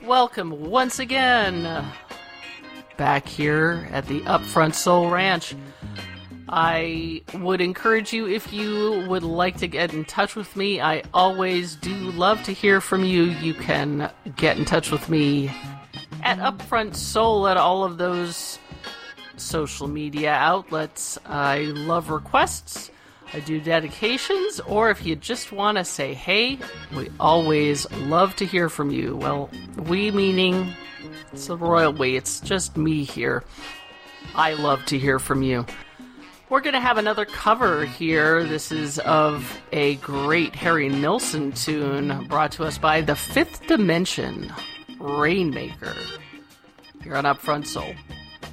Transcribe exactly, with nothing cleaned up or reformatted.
welcome once again back here at the Upfront Soul Ranch. I would encourage you, if you would like to get in touch with me, I always do love to hear from you. You can get in touch with me at Upfront Soul at all of those social media outlets. I love requests. I do dedications, or if you just want to say hey, we always love to hear from you. Well, we meaning it's the royal we, it's just me here. I love to hear from you. We're going to have another cover here. This is of a great Harry Nilsson tune brought to us by The Fifth Dimension, Rainmaker, here on Upfront Soul.